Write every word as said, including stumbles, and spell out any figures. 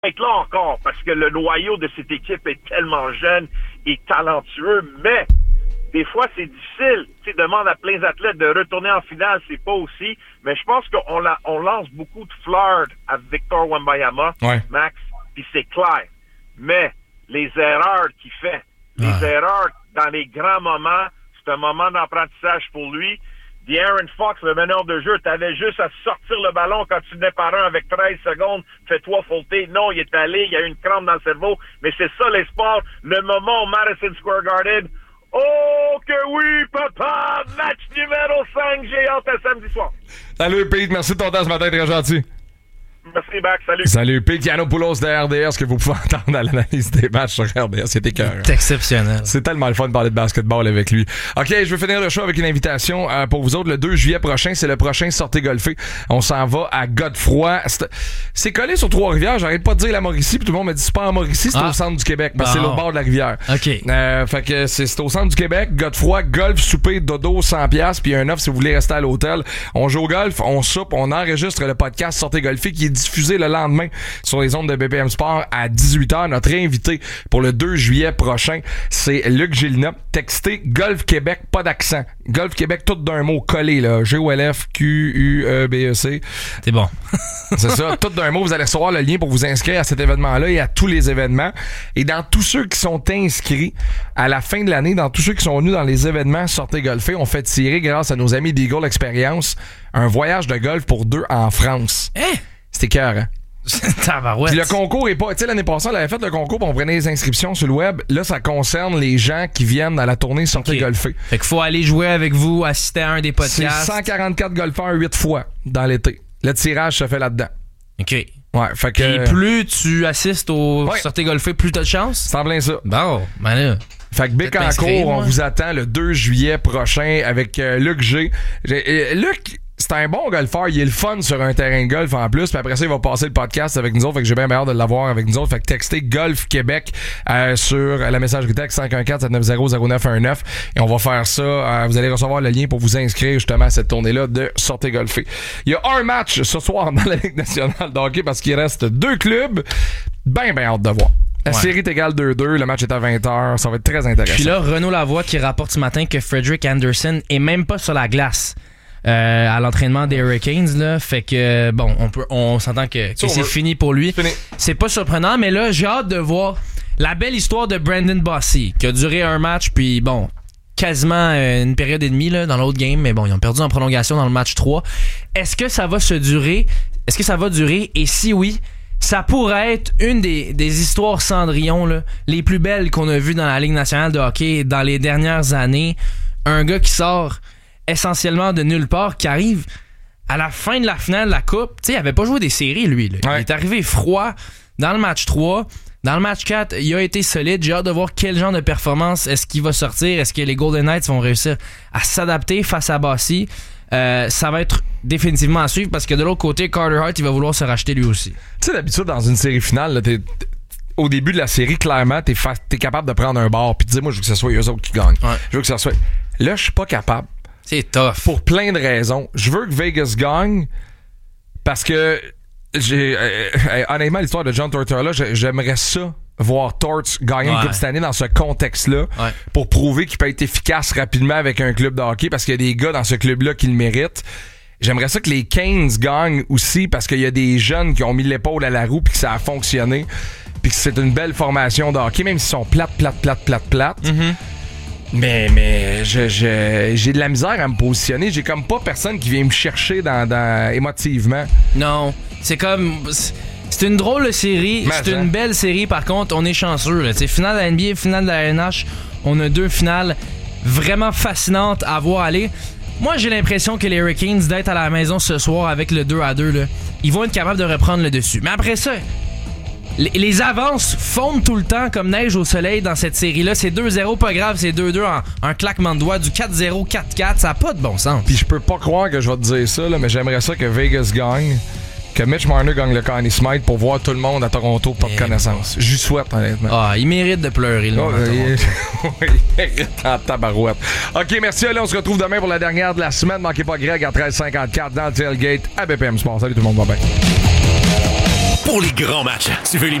être là encore parce que le noyau de cette équipe est tellement jeune et talentueux, mais des fois c'est difficile. Tu demande à plein d'athlètes de retourner en finale, c'est pas aussi, mais je pense qu'on la, on lance beaucoup de fleurs à Victor Wembanyama, ouais. Max, puis c'est clair. Mais les erreurs qu'il fait, les ah. erreurs dans les grands moments, c'est un moment d'apprentissage pour lui. De'Aaron Fox, le meneur de jeu, t'avais juste à sortir le ballon quand tu venais par un avec treize secondes, fais-toi faulter. Non, il est allé, il y a eu une crampe dans le cerveau, mais c'est ça les sports. Le moment au Madison Square Garden, oh que oui, papa! Match numéro cinq, j'ai hâte à samedi soir. Salut Pete, merci de ton temps ce matin, très gentil. Merci, Max. Salut. Salut. Pete Yiannopoulos de R D S, que vous pouvez entendre à l'analyse des matchs sur R D S. C'était écœurant. C'est exceptionnel. C'est tellement le fun de parler de basketball avec lui. OK, je vais finir le show avec une invitation euh, pour vous autres. Le deux juillet prochain, c'est le prochain Sortez golfer. On s'en va à Godefroy. C'est, c'est collé sur Trois-Rivières. J'arrête pas de dire la Mauricie, puis tout le monde me dit c'est pas en Mauricie, c'est ah. au centre du Québec. Parce que c'est l'autre bord de la rivière. OK. Euh, fait que c'est, c'est au centre du Québec. Godefroy, golf, souper, dodo, cent piastres, puis un offre si vous voulez rester à l'hôtel. On joue au golf, on soupe, on enregistre le podcast Sortez golfer qui est diffusé le lendemain sur les ondes de B P M Sport à dix-huit heures. Notre invité pour le deux juillet prochain, c'est Luc Gélina. Textez Golf Québec, pas d'accent. Golf Québec, tout d'un mot collé, là. G O L F Q U E B E C. C'est bon. C'est ça, tout d'un mot. Vous allez recevoir le lien pour vous inscrire à cet événement-là et à tous les événements. Et dans tous ceux qui sont inscrits à la fin de l'année, dans tous ceux qui sont venus dans les événements Sortez golfer, on fait tirer, grâce à nos amis d'Eagle Experience, un voyage de golf pour deux en France. Hein? C'était cœur, hein? Tabarouette. Puis le concours est pas... Tu sais, l'année passée, on avait fait le concours, on prenait les inscriptions sur le web. Là, ça concerne les gens qui viennent à la tournée Sortez okay. golfer. Fait qu'il faut aller jouer avec vous, assister à un des podcasts. C'est cent quarante-quatre golfeurs huit fois dans l'été. Le tirage se fait là-dedans. OK. Ouais, fait que... Et plus tu assistes au ouais. Sortez golfer, plus t'as de chance? C'est en plein ça. Bon, ben là... Fait que Bécancour, on vous attend le deux juillet prochain avec euh, Luc G. J'ai, euh, Luc... C'est un bon golfeur, il est le fun sur un terrain de golf en plus, puis après ça il va passer le podcast avec nous autres, fait que j'ai bien hâte de l'avoir avec nous autres. Fait que textez Golf Québec euh, sur la messagerie texte cinq un quatre sept neuf zéro zéro neuf un neuf et on va faire ça, euh, vous allez recevoir le lien pour vous inscrire justement à cette tournée-là de Sortez golfer. Il y a un match ce soir dans la Ligue nationale de hockey parce qu'il reste deux clubs, ben ben hâte de voir. La ouais. série est égale deux deux, le match est à vingt heures, ça va être très intéressant. Puis là, Renaud Lavoie qui rapporte ce matin que Frederick Anderson est même pas sur la glace. Euh, à l'entraînement des Hurricanes là, fait que bon, on peut, on s'entend que, que c'est fini pour lui. Fini. C'est pas surprenant, mais là j'ai hâte de voir la belle histoire de Brandon Bossy qui a duré un match, puis bon, quasiment une période et demie là dans l'autre game, mais bon, ils ont perdu en prolongation dans le match trois. Est-ce que ça va se durer? Est-ce que ça va durer? Et si oui, ça pourrait être une des, des histoires Cendrillon là, les plus belles qu'on a vues dans la Ligue nationale de hockey dans les dernières années. Un gars qui sort essentiellement de nulle part, qui arrive à la fin de la finale de la Coupe. Tu sais, il avait pas joué des séries, lui. Là. Ouais. Il est arrivé froid dans le match trois. Dans le match quatre, il a été solide. J'ai hâte de voir quel genre de performance est-ce qu'il va sortir. Est-ce que les Golden Knights vont réussir à s'adapter face à Bossy? Euh, ça va être définitivement à suivre parce que de l'autre côté, Carter Hart, il va vouloir se racheter lui aussi. Tu sais, d'habitude, dans une série finale, là, t'es... au début de la série, clairement, t'es, fa... t'es capable de prendre un bord puis de dire, moi, je veux que ce soit eux autres qui gagnent. Ouais. Je veux que ça soit... Là, je suis pas capable. C'est tough. Pour plein de raisons. Je veux que Vegas gagne parce que j'ai euh, euh, honnêtement, l'histoire de John Tortorella, j'aimerais ça voir Torts gagner ouais. une coupe cette année dans ce contexte-là ouais. pour prouver qu'il peut être efficace rapidement avec un club de hockey parce qu'il y a des gars dans ce club-là qui le méritent. J'aimerais ça que les Canes gagnent aussi parce qu'il y a des jeunes qui ont mis l'épaule à la roue puis que ça a fonctionné puis que c'est une belle formation de hockey, même s'ils sont plates, plates, plates, plates, plates. Mm-hmm. Mais, mais je, je, j'ai de la misère à me positionner. J'ai comme pas personne qui vient me chercher dans, dans, émotivement. Non, c'est comme... C'est une drôle de série. Mais c'est hein? une belle série, par contre. On est chanceux. Là. Finale de la N B A, finale de la N H. On a deux finales vraiment fascinantes à voir aller. Moi, j'ai l'impression que les Hurricanes, d'être à la maison ce soir avec le deux à deux, là, ils vont être capables de reprendre le dessus. Mais après ça... Les avances fondent tout le temps comme neige au soleil dans cette série-là. C'est deux zéro, pas grave, c'est deux deux en un claquement de doigts. Du quatre zéro, quatre quatre, ça n'a pas de bon sens. Puis je peux pas croire que je vais te dire ça, là, mais j'aimerais ça que Vegas gagne, que Mitch Marner gagne le Connie Smythe pour voir tout le monde à Toronto pas de connaissance. J'y souhaite, honnêtement. Ah, il mérite de pleurer, le oh, monde il... il mérite en tabarouette. OK, merci, allez, on se retrouve demain pour la dernière de la semaine. Manquez pas Greg à treize cinquante-quatre dans le tailgate à B P M Sport. Salut tout le monde, bye bye. pour les grands matchs. Suivez les